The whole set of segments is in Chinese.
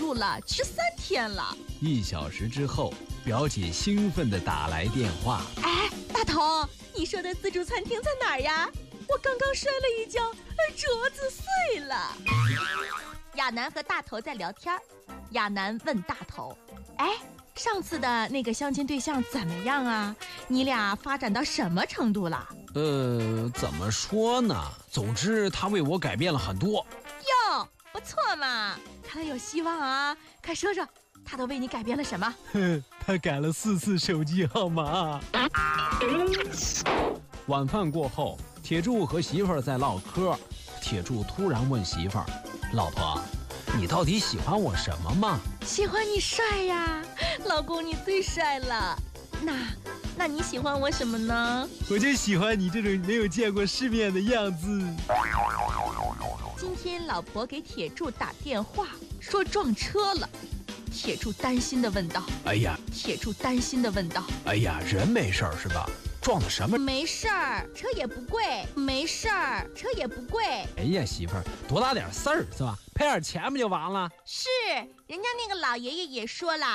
住了13天了。 1小时之后，表姐兴奋地打来电话。 哎，大头，你说的自助餐厅在哪儿呀？我刚刚摔了一跤，桌子碎了。亚楠和大头在聊天，亚楠问大头：哎，上次的那个相亲对象怎么样啊？你俩发展到什么程度了？ 怎么说呢？总之他为我改变了很多。 哟，不错嘛，看来有希望啊！快说说，他都为你改变了什么？ 他改了4次手机号码。晚饭过后，铁柱和媳妇儿在唠嗑。铁柱突然问媳妇儿：老婆，你到底喜欢我什么嘛？ 喜欢你帅呀，老公你最帅了。那你喜欢我什么呢？ 我就喜欢你这种没有见过世面的样子。 今天老婆给铁柱打电话说撞车了，铁柱担心地问道：哎呀， 人没事儿是吧？撞的什么？ 没事儿，车也不贵。 哎呀，媳妇儿，多大点事儿是吧？赔点钱不就完了？ 是，人家那个老爷爷也说了，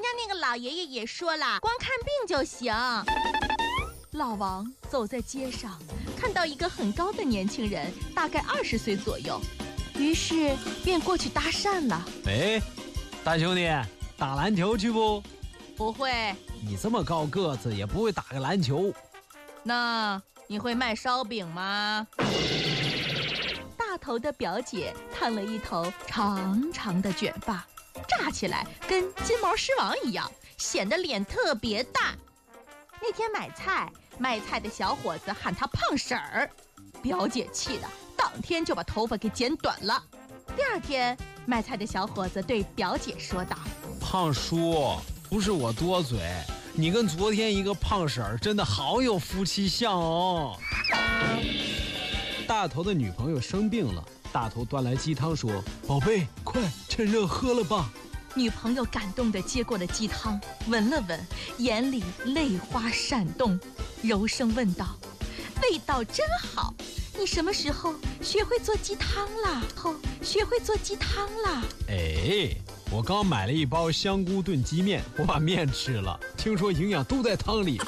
光看病就行。老王走在街上，看到一个很高的年轻人，大概20岁左右，于是便过去搭讪了。 哎，大兄弟，打篮球去不？ 不会。 你这么高个子也不会打个篮球。 那你会卖烧饼吗？大头的表姐烫了一头长长的卷发，炸起来跟金毛狮王一样，显得脸特别大。那天买菜，卖菜的小伙子喊她胖婶儿，表姐气得当天就把头发给剪短了。第二天，卖菜的小伙子对表姐说道： 胖叔，不是我多嘴，你跟昨天一个胖婶儿真的好有夫妻相哦。大头的女朋友生病了，大头端来鸡汤说：宝贝，快趁热喝了吧。 女朋友感动地接过了鸡汤，闻了闻，眼里泪花闪动，柔声问道：味道真好，你什么时候学会做鸡汤了？ 哎，我刚买了一包香菇炖鸡面，我把面吃了，听说营养都在汤里。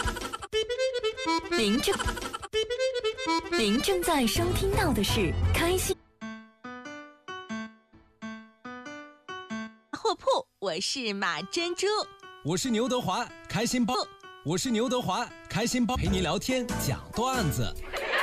您正在收听到的是开心货铺，我是马珍珠， 我是牛德华，开心包，陪你聊天讲段子。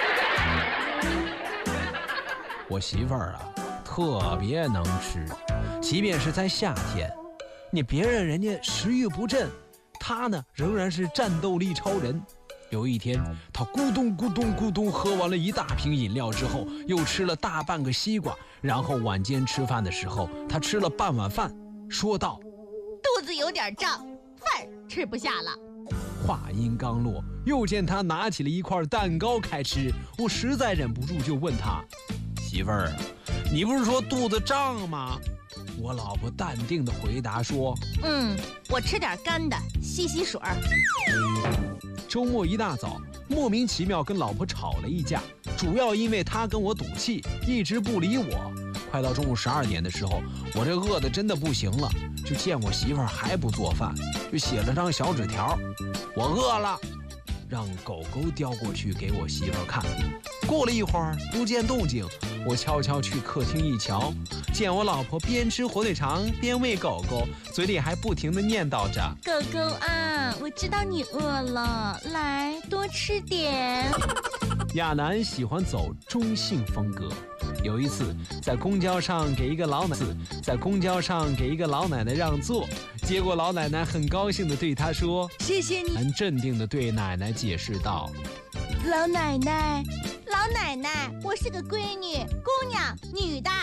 我媳妇儿啊，特别能吃，即便是在夏天，别人家食欲不振，她呢仍然是战斗力超人。有一天，她咕咚咕咚咕咚喝完了一大瓶饮料之后，又吃了大半个西瓜，然后晚间吃饭的时候，她吃了半碗饭，说道： 肚子有点胀，饭吃不下了。 话音刚落，又见她拿起了一块蛋糕开吃，我实在忍不住就问她：媳妇儿，你不是说肚子胀吗？我老婆淡定地回答说： 我吃点干的吸水。 周末一大早，莫名其妙跟老婆吵了一架，主要因为她跟我赌气，一直不理我。快到中午12点的时候，我这饿得真的不行了，就见我媳妇儿还不做饭，就写了张小纸条：我饿了，让狗狗叼过去给我媳妇儿看。过了一会儿不见动静，我悄悄去客厅一瞧，见我老婆边吃火腿肠边喂狗狗，嘴里还不停地念叨着： 狗狗啊，我知道你饿了，来多吃点。 亚楠喜欢走中性风格。有一次在公交上给一个老奶奶让座，结果老奶奶很高兴地对她说： 谢谢你。 很镇定地对奶奶解释道： 老奶奶，我是个闺女，姑娘，女的，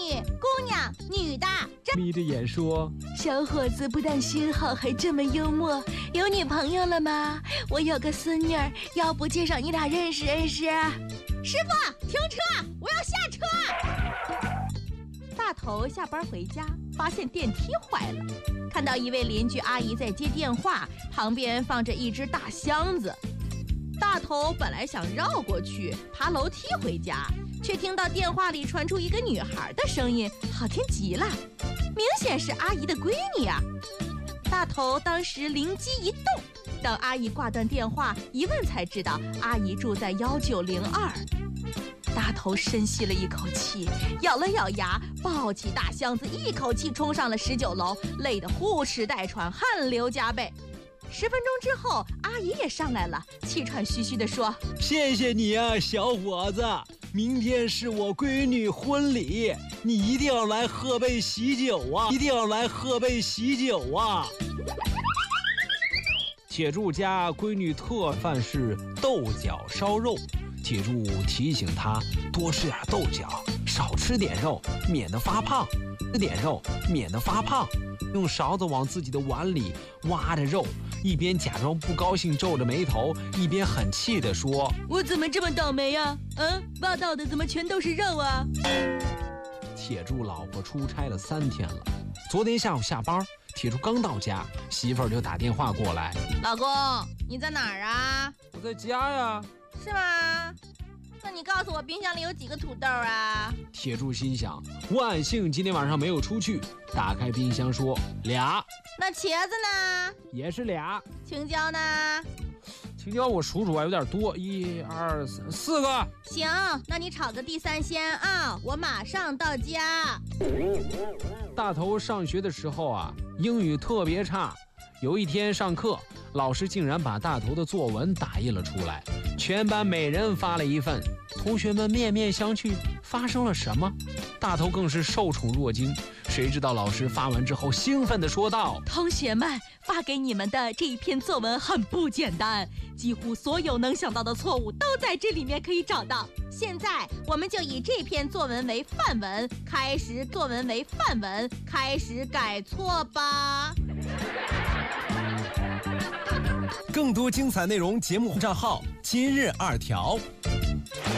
眯着眼说： 小伙子不但心好，还这么幽默，有女朋友了吗？我有个孙女儿，要不介绍你俩认识认识？师傅，停车，我要下车。大头下班回家，发现电梯坏了，看到一位邻居阿姨在接电话，旁边放着一只大箱子。大头本来想绕过去爬楼梯回家，却听到电话里传出一个女孩的声音，好听极了。 明显是阿姨的闺女啊。大头当时灵机一动，等阿姨挂断电话，一问才知道阿姨住在1902。大头深吸了一口气，咬了咬牙，抱起大箱子，一口气冲上了19楼，累得呼哧带喘，汗流浃背。10分钟之后，阿姨也上来了，气喘吁吁地说：“ 谢谢你啊，小伙子，明天是我闺女婚礼，你一定要来喝杯喜酒啊！一定要来喝杯喜酒啊！”铁柱家闺女特饭是豆角烧肉，铁柱提醒他多吃点豆角，少吃点肉，免得发胖。吃点肉，免得发胖。用勺子往自己的碗里挖着肉，一边假装不高兴皱着眉头，一边很气地说：“ 我怎么这么倒霉呀？挖到的怎么全都是肉啊？” 铁柱老婆出差了3天了，昨天下午下班，铁柱刚到家，媳妇儿就打电话过来：“ 老公，你在哪儿啊？”“ 我在家呀。”“ 是吗？那你告诉我冰箱里有几个土豆啊？” 铁柱心想，万幸今天晚上没有出去，打开冰箱说：“2。”“ 那茄子呢？”“ 也是2。”“ 青椒呢？”“ 青椒我数数啊，有点多，1、2、3、4个。”“ 行，那你炒个地3鲜啊，我马上到家。” 大头上学的时候啊，英语特别差。有一天上课，老师竟然把大头的作文打印了出来，全班每人发了一份。同学们面面相觑，发生了什么？大头更是受宠若惊。谁知道老师发完之后，兴奋地说道：“ 同学们，发给你们的这一篇作文很不简单，几乎所有能想到的错误都在这里面可以找到。现在我们就以这篇作文为范文，开始改错吧。” 更多精彩内容，节目账号今日2条。